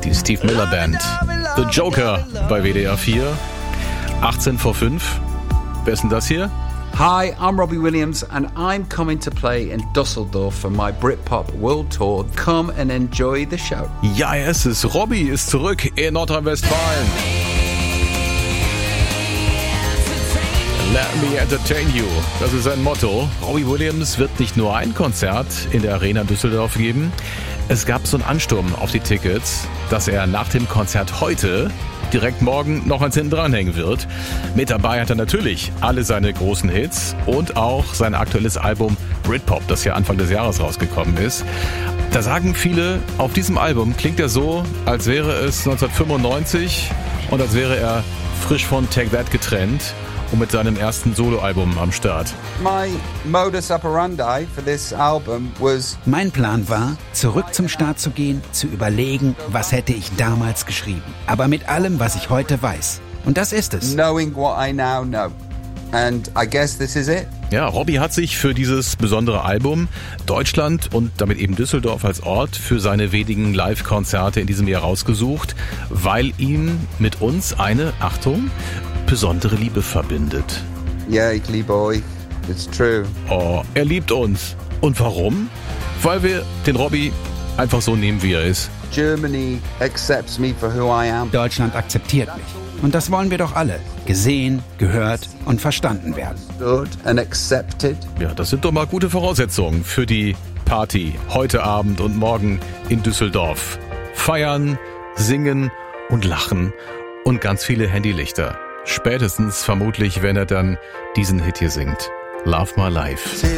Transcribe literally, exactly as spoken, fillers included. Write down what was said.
Die Steve Miller Band. The Joker bei W D R vier. achtzehn vor fünf. Wer ist denn das hier? Hi, I'm Robbie Williams and I'm coming to play in Düsseldorf for my Britpop World Tour. Come and enjoy the show. Ja, er ist es. Robbie ist zurück in Nordrhein-Westfalen. Let me entertain you. Das ist sein Motto. Robbie Williams wird nicht nur ein Konzert in der Arena Düsseldorf geben. Es gab so einen Ansturm auf die Tickets, dass er nach dem Konzert heute direkt morgen noch eins hinten dranhängen wird. Mit dabei hat er natürlich alle seine großen Hits und auch sein aktuelles Album Britpop, das ja Anfang des Jahres rausgekommen ist. Da sagen viele, auf diesem Album klingt er so, als wäre es neunzehnhundertfünfundneunzig und als wäre er frisch von Take That getrennt und mit seinem ersten Soloalbum am Start. My modus operandi for this album was Mein Plan war, zurück zum Start zu gehen, zu überlegen, was hätte ich damals geschrieben. Aber mit allem, was ich heute weiß. Und das ist es. knowing what I now know. And I guess this is it. Ja, Robbie hat sich für dieses besondere Album Deutschland und damit eben Düsseldorf als Ort für seine wenigen Live-Konzerte in diesem Jahr rausgesucht, weil ihn mit uns eine, Achtung, besondere Liebe verbindet. Ja, ich liebe euch. It's true. Oh, er liebt uns. Und warum? Weil wir den Robbie einfach so nehmen, wie er ist. Germany accepts me for who I am. Deutschland akzeptiert mich. Und das wollen wir doch alle. Gesehen, gehört und verstanden werden. Good and accepted. Ja, das sind doch mal gute Voraussetzungen für die Party heute Abend und morgen in Düsseldorf. Feiern, singen und lachen und ganz viele Handylichter. Spätestens vermutlich, wenn er dann diesen Hit hier singt. Love My Life.